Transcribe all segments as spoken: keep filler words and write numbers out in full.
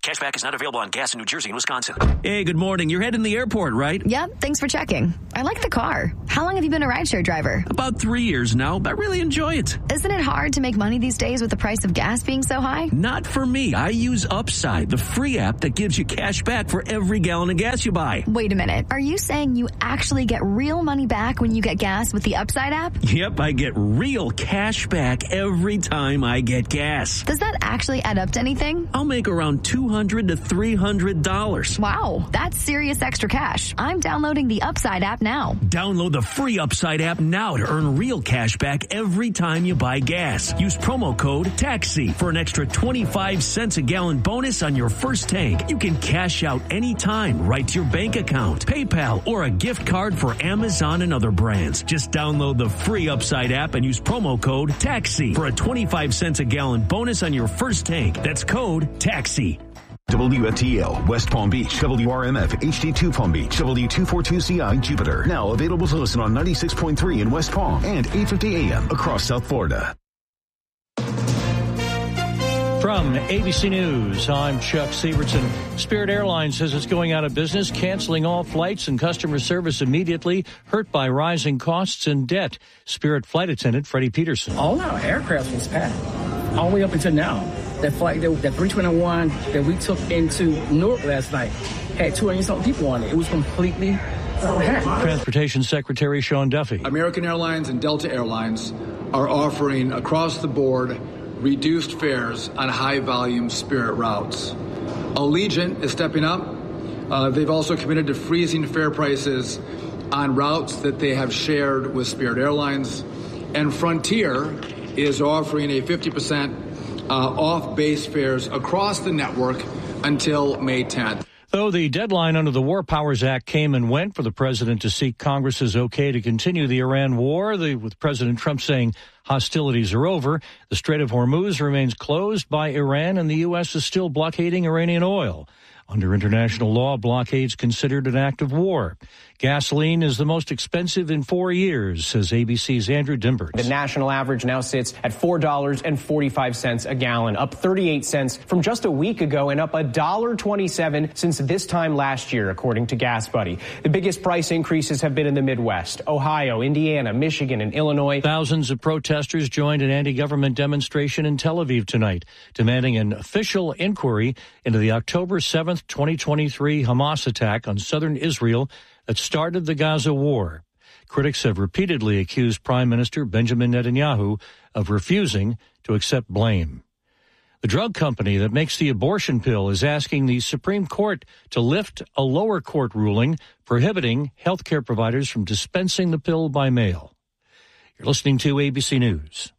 Cashback is not available on gas in New Jersey and Wisconsin. Hey, good morning. You're heading to the airport, right? Yep, thanks for checking. I like the car. How long have you been a rideshare driver? About three years now, but I really enjoy it. Isn't it hard to make money these days with the price of gas being so high? Not for me. I use Upside, the free app that gives you cash back for every gallon of gas you buy. Wait a minute. Are you saying you actually get real money back when you get gas with the Upside app? Yep, I get real cash back every time I get gas. Does that actually add up to anything? I'll make around two hundred to three hundred dollars. Wow, that's serious extra cash. I'm downloading the Upside app now. Download the free Upside app now to earn real cash back every time you buy gas. Use promo code TAXI for an extra twenty-five cents a gallon bonus on your first tank. You can cash out anytime right to your bank account, PayPal, or a gift card for Amazon and other brands. Just download the free Upside app and use promo code TAXI for a twenty-five cents a gallon bonus on your first tank. That's code TAXI. W F T L, West Palm Beach, W R M F, H D two Palm Beach, W two forty-two C I, Jupiter. Now available to listen on ninety-six point three in West Palm and eight fifty A M across South Florida. From A B C News, I'm Chuck Sievertson. Spirit Airlines says it's going out of business, canceling all flights and customer service immediately, hurt by rising costs and debt. Spirit flight attendant Freddie Peterson. All our aircraft was packed, all the way up until now. That flight, that, that three twenty-one that we took into Newark last night had two hundred something people on it. It was completely packed. Transportation Secretary Sean Duffy. American Airlines and Delta Airlines are offering across the board reduced fares on high-volume Spirit routes. Allegiant is stepping up. Uh, they've also committed to freezing fare prices on routes that they have shared with Spirit Airlines. And Frontier is offering a fifty percent uh, off base fares across the network until May tenth. Though the deadline under the War Powers Act came and went for the president to seek Congress's okay to continue the Iran war, the, with President Trump saying hostilities are over, the Strait of Hormuz remains closed by Iran and the U S is still blockading Iranian oil. Under international law, blockades considered an act of war. Gasoline is the most expensive in four years, says A B C's Andrew Dimbert. The national average now sits at four dollars and forty-five cents a gallon, up thirty-eight cents from just a week ago and up one dollar and twenty-seven cents since this time last year, according to GasBuddy. The biggest price increases have been in the Midwest, Ohio, Indiana, Michigan, and Illinois. Thousands of protesters joined an anti-government demonstration in Tel Aviv tonight, demanding an official inquiry into the October seventh, twenty twenty-three Hamas attack on southern Israel that started the Gaza war. Critics have repeatedly accused Prime Minister Benjamin Netanyahu of refusing to accept blame. The drug company that makes the abortion pill is asking the Supreme Court to lift a lower court ruling prohibiting healthcare providers from dispensing the pill by mail. You're listening to A B C News.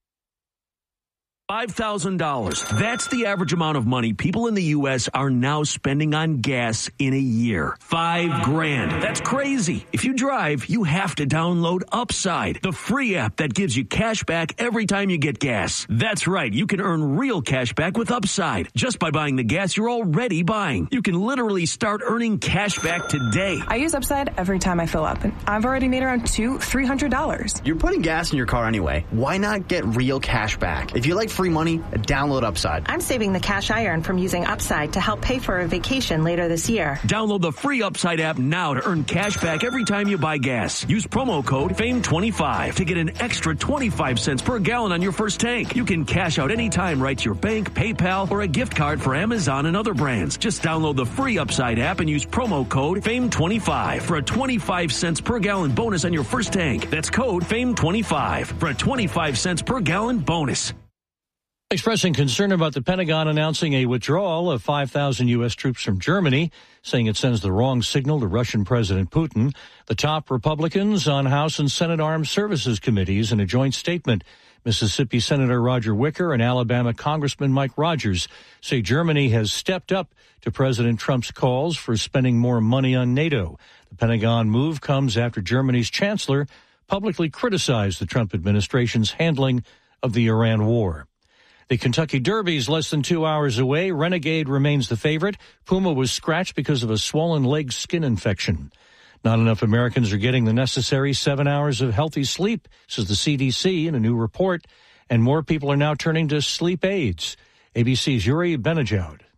five thousand dollars. That's the average amount of money people in the U S are now spending on gas in a year. Five grand. That's crazy. If you drive, you have to download Upside, the free app that gives you cash back every time you get gas. That's right. You can earn real cash back with Upside just by buying the gas you're already buying. You can literally start earning cash back today. I use Upside every time I fill up, and I've already made around two, three hundred dollars. You're putting gas in your car anyway. Why not get real cash back? If you like free money, download Upside. I'm saving the cash I earn from using Upside to help pay for a vacation later this year. Download the free Upside app now to earn cash back every time you buy gas. Use promo code F A M E twenty-five to get an extra twenty-five cents per gallon on your first tank. You can cash out anytime right to your bank, PayPal, or a gift card for Amazon and other brands. Just download the free Upside app and use promo code F A M E twenty-five for a twenty-five cents per gallon bonus on your first tank. That's code F A M E twenty-five for a twenty-five cents per gallon bonus. Expressing concern about the Pentagon announcing a withdrawal of five thousand U S troops from Germany, saying it sends the wrong signal to Russian President Putin, the top Republicans on House and Senate Armed Services Committees in a joint statement. Mississippi Senator Roger Wicker and Alabama Congressman Mike Rogers say Germany has stepped up to President Trump's calls for spending more money on NATO. The Pentagon move comes after Germany's chancellor publicly criticized the Trump administration's handling of the Iran war. The Kentucky Derby is less than two hours away. Renegade remains the favorite. Puma was scratched because of a swollen leg skin infection. Not enough Americans are getting the necessary seven hours of healthy sleep, says the C D C in a new report, and more people are now turning to sleep aids. A B C's Yuri Benajoud.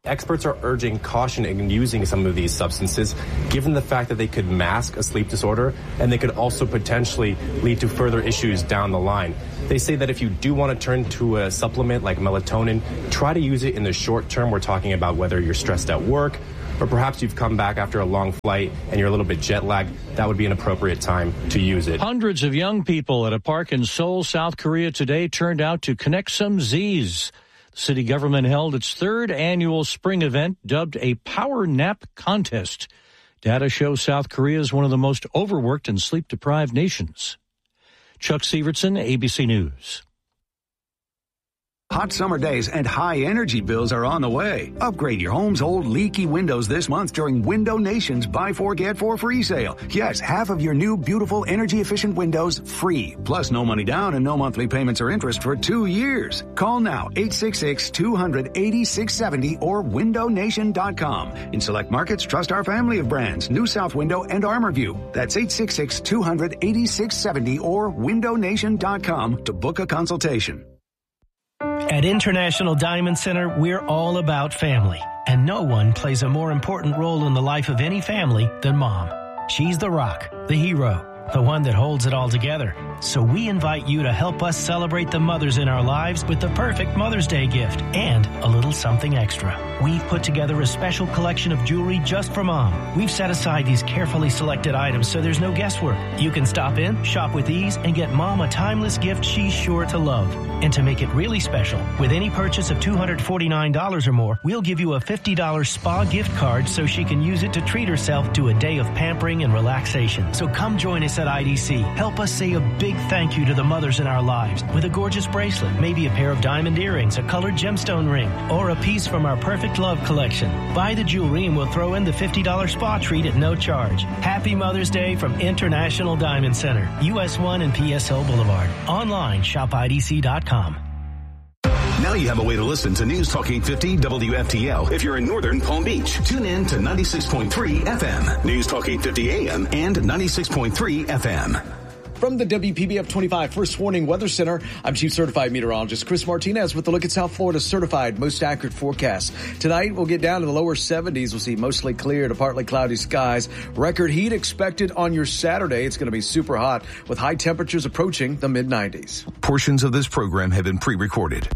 Experts are urging caution in using some of these substances, given the fact that they could mask a sleep disorder and they could also potentially lead to further issues down the line. They say that if you do want to turn to a supplement like melatonin, try to use it in the short term. We're talking about whether you're stressed at work, or perhaps you've come back after a long flight and you're a little bit jet lagged. That would be an appropriate time to use it. Hundreds of young people at a park in Seoul, South Korea today turned out to connect some Z's. The city government held its third annual spring event dubbed a Power Nap Contest. Data shows South Korea is one of the most overworked and sleep-deprived nations. Chuck Severson, A B C News. Hot summer days and high energy bills are on the way. Upgrade your home's old leaky windows this month during Window Nation's Buy Four, Get Four free sale. Yes, half of your new beautiful energy efficient windows free. Plus no money down and no monthly payments or interest for two years. Call now eight six six, two hundred, eighty-six seventy or window nation dot com. In select markets, trust our family of brands, New South Window and ArmorView. That's eight six six, two hundred, eighty-six seventy or window nation dot com to book a consultation. At International Diamond Center, we're all about family, and no one plays a more important role in the life of any family than Mom. She's the rock, the hero, the one that holds it all together. So we invite you to help us celebrate the mothers in our lives with the perfect Mother's Day gift and a little something extra. We've put together a special collection of jewelry just for Mom. We've set aside these carefully selected items so there's no guesswork. You can stop in, shop with ease, and get Mom a timeless gift she's sure to love. And to make it really special, with any purchase of two hundred forty-nine dollars or more, we'll give you a fifty dollars spa gift card so she can use it to treat herself to a day of pampering and relaxation. So come join us at I D C. Help us say a big thank you to the mothers in our lives with a gorgeous bracelet, maybe a pair of diamond earrings, a colored gemstone ring, or a piece from our Perfect Love collection. Buy the jewelry and we'll throw in the fifty dollars spa treat at no charge. Happy Mother's Day from International Diamond Center, U S one and P S O Boulevard. Online, shop I D C dot com. Now you have a way to listen to News Talk eight fifty W F T L if you're in northern Palm Beach. Tune in to ninety-six point three F M, News Talk eight fifty A M, and ninety-six point three F M. From the W P B F twenty-five First Warning Weather Center, I'm Chief Certified Meteorologist Chris Martinez with a look at South Florida's certified most accurate forecast. Tonight, we'll get down to the lower seventies. We'll see mostly clear to partly cloudy skies. Record heat expected on your Saturday. It's going to be super hot with high temperatures approaching the mid nineties. Portions of this program have been pre-recorded.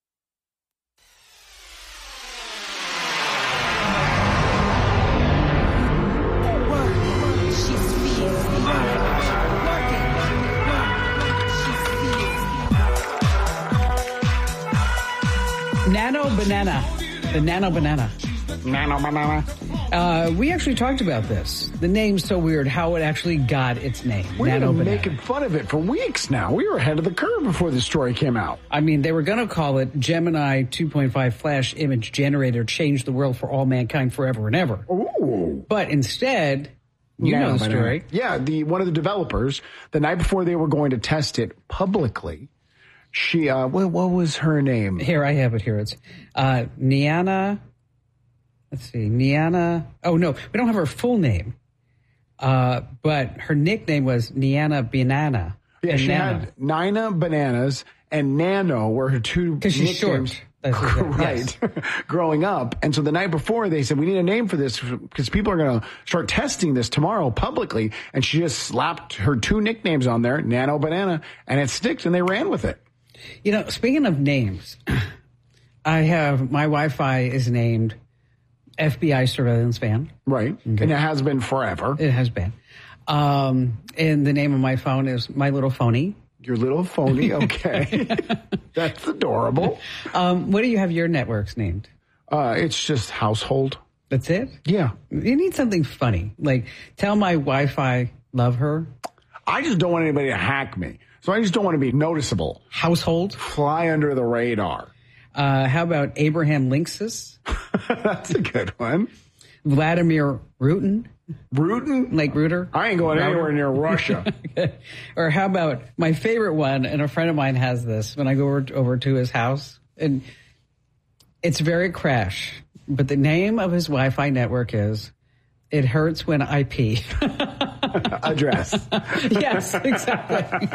Nano Banana. The Nano Banana. Nano Banana. Uh, we actually talked about this. The name's so weird, how it actually got its name. We've Nano been Banana. making fun of it for weeks now. We were ahead of the curve before the story came out. I mean, they were going to call it Gemini two point five Flash Image Generator, change the world for all mankind forever and ever. Ooh. But instead, you Nano know the Banana. story. Yeah, the one of the developers, the night before they were going to test it publicly, she, uh, what, what was her name? Here, I have it here. It's uh, Niana. Let's see, Niana. Oh, no, we don't have her full name. Uh, but her nickname was Niana Banana. Yeah, and she Nano. had Nina Bananas and Nano were her two Because she's nicknames. short. That's it, Right. yes. Growing up. And so the night before they said, we need a name for this because people are going to start testing this tomorrow publicly. And she just slapped her two nicknames on there, Nano Banana, and it sticks and they ran with it. You know, speaking of names, I have, my Wi-Fi is named F B I Surveillance Van. Right. Okay. And it has been forever. It has been. Um, and the name of my phone is My Little Phony. Your Little Phony, okay. That's adorable. Um, what do you have your networks named? Uh, it's just Household. That's it? Yeah. You need something funny. Like, tell my Wi-Fi, love her. I just don't want anybody to hack me. So I just don't want to be noticeable. Household? Fly under the radar. Uh, how about Abraham Linksys? That's a good one. Vladimir Rutin? Rutin? Like Ruter? I ain't going anywhere near Russia. Or how about my favorite one, and a friend of mine has this when I go over, over to his house, and it's very crash, but the name of his Wi-Fi network is It Hurts When I Pee. address. Yes, exactly.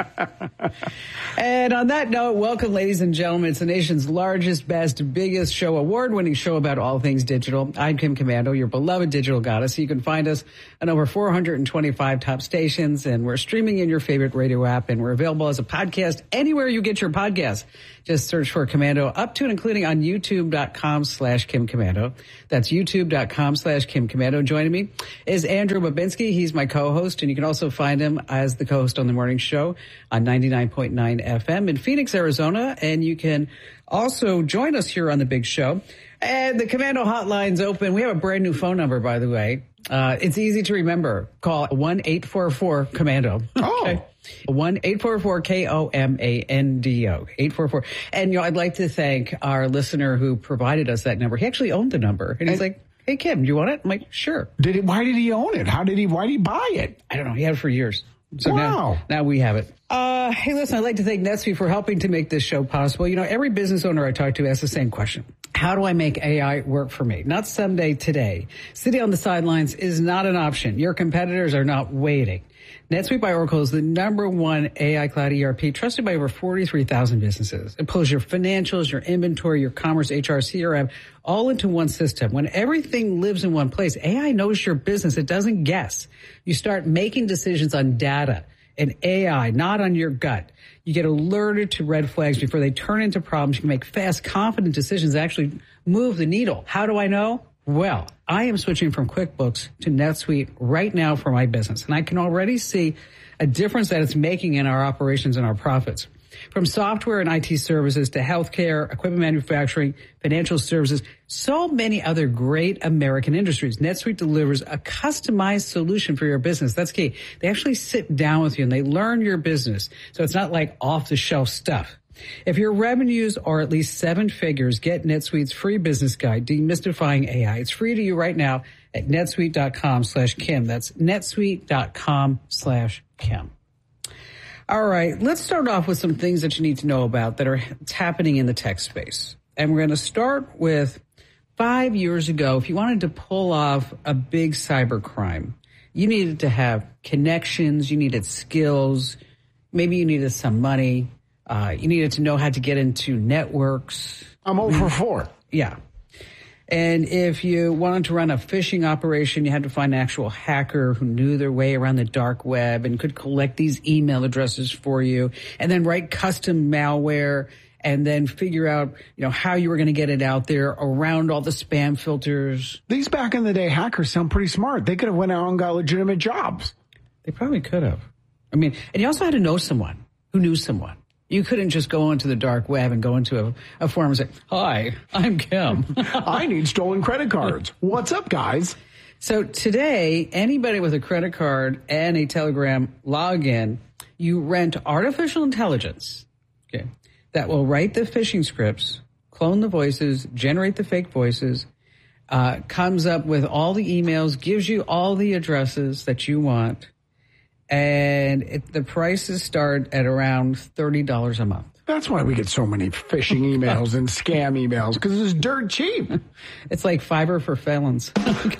And on that note, welcome, ladies and gentlemen. It's the nation's largest, best, biggest show, award-winning show about all things digital. I'm Kim Komando, your beloved digital goddess. You can find us on over four hundred twenty-five top stations, and we're streaming in your favorite radio app, and we're available as a podcast anywhere you get your podcasts. Just search for Komando, up to and including on youtube.com slash Kim Komando. That's youtube.com slash Kim Komando. Joining me is Andrew Babinski. He's my co-host, and you can also find him as the co-host on the morning show on ninety-nine point nine F M in Phoenix, Arizona. And you can also join us here on the big show. And the Komando hotline's open. We have a brand new phone number, by the way. Uh, it's easy to remember. Call one eight four four Komando. Oh. Okay. one eight four four K O M A N D O. eight four four. And, you know, I'd like to thank our listener who provided us that number. He actually owned the number. And he's and, like, hey, Kim, do you want it? I'm like, sure. Did he, why did he own it? How did he, why did he buy it? I don't know. He had it for years. So wow. now, now we have it. Uh, hey, listen, I'd like to thank NetSuite for helping to make this show possible. You know, every business owner I talk to asks the same question. How do I make A I work for me? Not someday, today. Sitting on the sidelines is not an option. Your competitors are not waiting. NetSuite by Oracle is the number one A I cloud E R P trusted by over forty-three thousand businesses. It pulls your financials, your inventory, your commerce, H R, C R M, all into one system. When everything lives in one place, A I knows your business. It doesn't guess. You start making decisions on data and A I, not on your gut. You get alerted to red flags before they turn into problems. You can make fast, confident decisions that actually move the needle. How do I know? Well, I am switching from QuickBooks to NetSuite right now for my business, and I can already see a difference that it's making in our operations and our profits. From software and I T services to healthcare, equipment manufacturing, financial services, so many other great American industries, NetSuite delivers a customized solution for your business. That's key. They actually sit down with you and they learn your business. So it's not like off-the-shelf stuff. If your revenues are at least seven figures, get NetSuite's free business guide, Demystifying A I. It's free to you right now at netsuite.com slash Kim. That's netsuite.com slash Kim. All right, let's start off with some things that you need to know about that are happening in the tech space. And we're going to start with five years ago. If you wanted to pull off a big cyber crime, you needed to have connections, you needed skills, maybe you needed some money. Uh, you needed to know how to get into networks. I'm over four. Yeah. And if you wanted to run a phishing operation, you had to find an actual hacker who knew their way around the dark web and could collect these email addresses for you and then write custom malware and then figure out, you know, how you were going to get it out there around all the spam filters. These back in the day hackers sound pretty smart. They could have went out and got legitimate jobs. They probably could have. I mean, and you also had to know someone who knew someone. You couldn't just go into the dark web and go into a, a forum and say, hi, I'm Kim. I need stolen credit cards. What's up, guys? So today, anybody with a credit card and a Telegram login, you rent artificial intelligence, okay, that will write the phishing scripts, clone the voices, generate the fake voices, uh, comes up with all the emails, gives you all the addresses that you want. And it, the prices start at around thirty dollars a month. That's why we get so many phishing emails and scam emails, because it's dirt cheap. It's like Fiverr for felons.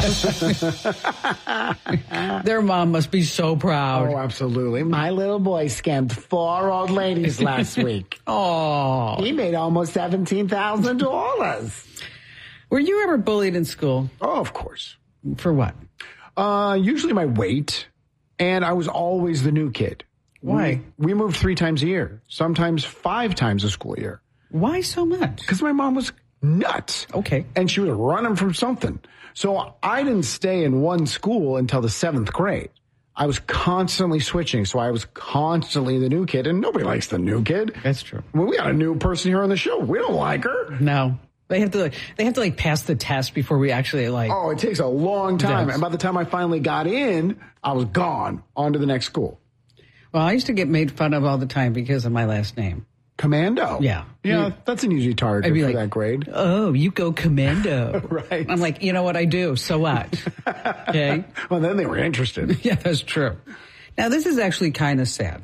Their mom must be so proud. Oh, absolutely. My little boy scammed four old ladies last week. Oh. He made almost seventeen thousand dollars. Were you ever bullied in school? Oh, of course. For what? Uh, usually my weight. And I was always the new kid. Why? We, we moved three times a year, sometimes five times a school year. Why so much? Because my mom was nuts. Okay. And she was running from something. So I didn't stay in one school until the seventh grade. I was constantly switching. So I was constantly the new kid, and nobody likes the new kid. That's true. Well, we got a new person here on the show. We don't like her. No. They have to like, they have to like pass the test before we actually like. Oh, it takes a long time. Yes. And by the time I finally got in, I was gone on to the next school. Well, I used to get made fun of all the time because of my last name. Commando. Yeah. Yeah, yeah. That's an easy target for like, that grade. Oh, you go Commando. Right. I'm like, you know what I do? So what? Okay. Well, then they were interested. Yeah, that's true. Now, this is actually kind of sad.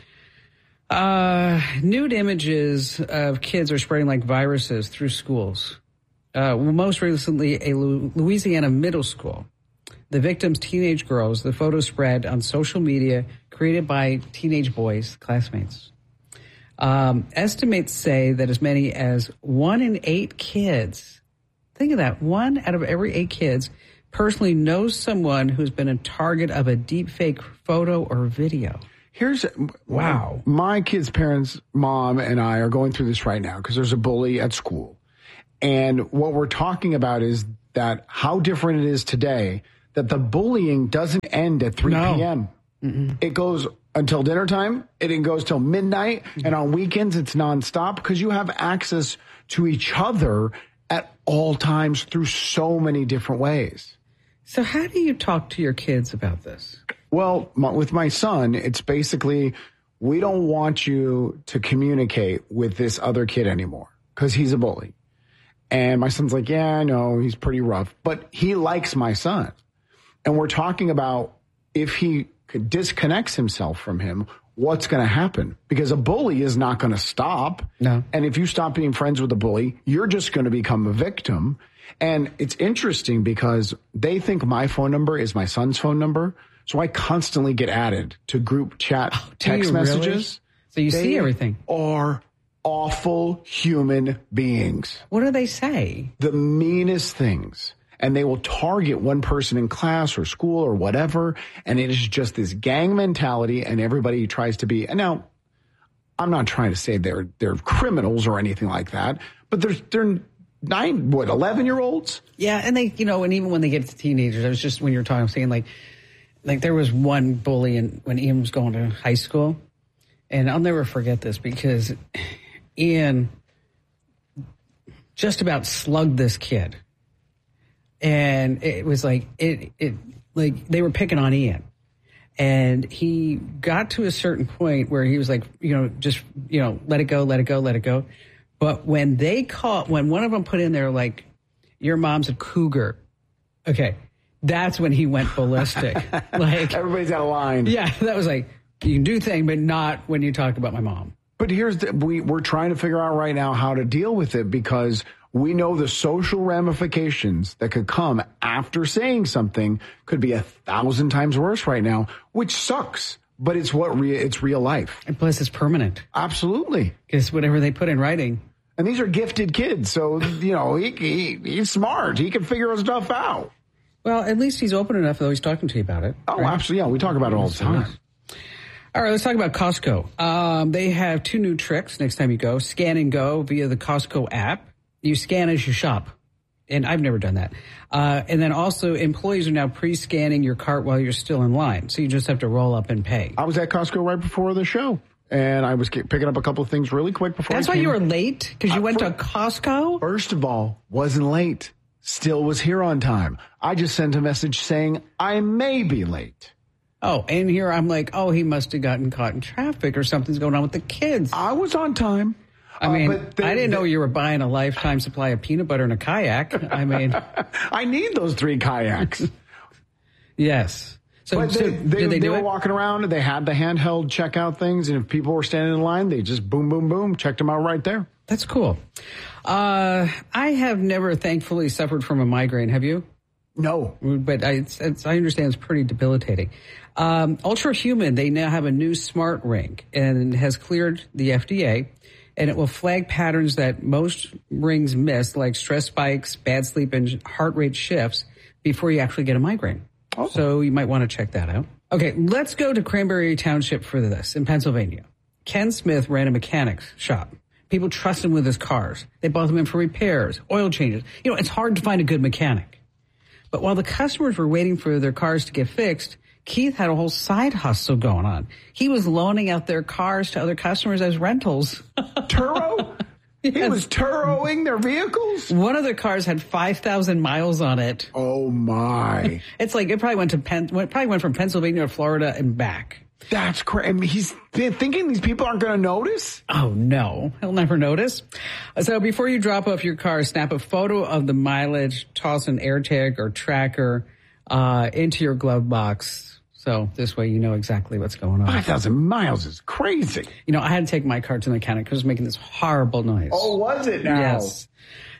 Uh, nude images of kids are spreading like viruses through schools. Uh, well, most recently, a Louisiana middle school the victim's teenage girls. The photo spread on social media created by teenage boys, classmates. Um, estimates say that as many as one in eight kids, think of that, one out of every eight kids personally knows someone who's been a target of a deepfake photo or video. Here's, wow. My kids' parents, mom and I are going through this right now because there's a bully at school. And what we're talking about is that how different it is today, that the bullying doesn't end at three p.m. No. It goes until dinner time, it goes till midnight, mm-hmm. and on weekends it's nonstop because you have access to each other at all times through so many different ways. So how do you talk to your kids about this? Well, my, with my son, it's basically, we don't want you to communicate with this other kid anymore because he's a bully. And my son's like, yeah, I know, he's pretty rough, but he likes my son. And we're talking about if he disconnects himself from him, what's going to happen? Because a bully is not going to stop. No. And if you stop being friends with a bully, you're just going to become a victim. And it's interesting because they think my phone number is my son's phone number. So I constantly get added to group chat oh, text messages. Really? So you they see everything. Are awful human beings. What do they say? The meanest things. And they will target one person in class or school or whatever. And it is just this gang mentality and everybody tries to be. And now, I'm not trying to say they're they're criminals or anything like that, but they're, they're nine, what, eleven-year-olds? Yeah, and they, you know, and even when they get to teenagers, I was just, when you were talking, I'm saying like, like there was one bully in, when Ian was going to high school. And I'll never forget this because Ian just about slugged this kid. And it was like, it, it, like they were picking on Ian. And he got to a certain point where he was like, you know, just, you know, let it go, let it go, let it go. But when they caught, when one of them put in there, like, your mom's a cougar. Okay. That's when he went ballistic. Like, everybody's out of line. Yeah. That was like, you can do things, but not when you talk about my mom. But here's the, we, we're trying to figure out right now how to deal with it because we know the social ramifications that could come after saying something could be a thousand times worse right now, which sucks. But it's what re- it's real life. And plus it's permanent. Absolutely. Because whatever they put in writing. And these are gifted kids. So, you know, he, he he's smart. He can figure stuff out. Well, at least he's open enough, though he's talking to you about it. Oh, right? Absolutely. Yeah, we talk about it all the time. All right, let's talk about Costco. Um, they have two new tricks next time you go. Scan and go via the Costco app. You scan as you shop. And I've never done that. Uh, and then also employees are now pre-scanning your cart while you're still in line. So you just have to roll up and pay. I was at Costco right before the show. And I was picking up a couple of things really quick before That's I why came. you were late? Because you uh, went for, to Costco? First of all, wasn't late. Still was here on time. I just sent a message saying I may be late. Oh, and here I'm like, oh, he must have gotten caught in traffic or something's going on with the kids. I was on time. I mean, uh, they, I didn't they, know you were buying a lifetime supply of peanut butter and a kayak. I mean, I need those three kayaks. Yes. So, but so they, they, did they, they do were it? walking around and they had the handheld checkout things. And if people were standing in line, they just boom, boom, boom, checked them out right there. That's cool. Uh, I have never, thankfully, suffered from a migraine. Have you? No. But I, it's, it's, I understand it's pretty debilitating. Um, Ultra Human, they now have a new smart ring and has cleared the F D A. And it will flag patterns that most rings miss, like stress spikes, bad sleep, and heart rate shifts before you actually get a migraine. Oh. So you might want to check that out. Okay, let's go to Cranberry Township for this in Pennsylvania. Ken Smith ran a mechanics shop. People trust him with his cars. They bought them in for repairs, oil changes. You know, it's hard to find a good mechanic. But while the customers were waiting for their cars to get fixed, Keith had a whole side hustle going on. He was loaning out their cars to other customers as rentals. Turo? Yes. He was Turoing their vehicles? One of their cars had five thousand miles on it. Oh, my. It's like it probably went to Penn, it probably went from Pennsylvania to Florida and back. That's crazy. I mean, he's thinking these people aren't going to notice? Oh, no. He'll never notice. So before you drop off your car, snap a photo of the mileage, toss an AirTag or tracker uh, into your glove box. So this way you know exactly what's going on. five thousand miles is crazy. You know, I had to take my car to the mechanic because it was making this horrible noise. Oh, was it now? Yes.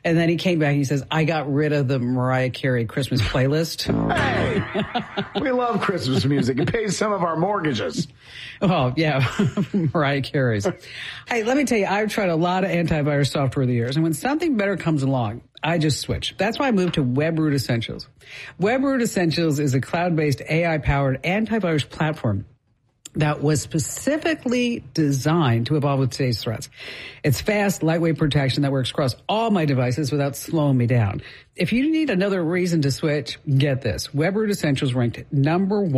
And then he came back and he says, I got rid of the Mariah Carey Christmas playlist. Hey, we love Christmas music. It pays some of our mortgages. Oh, yeah, Mariah Carey's. Hey, let me tell you, I've tried a lot of antivirus software over the years, and when something better comes along, I just switch. That's why I moved to WebRoot Essentials. WebRoot Essentials is a cloud-based A I-powered antivirus platform that was specifically designed to evolve with today's threats. It's fast, lightweight protection that works across all my devices without slowing me down. If you need another reason to switch, get this. WebRoot Essentials ranked number one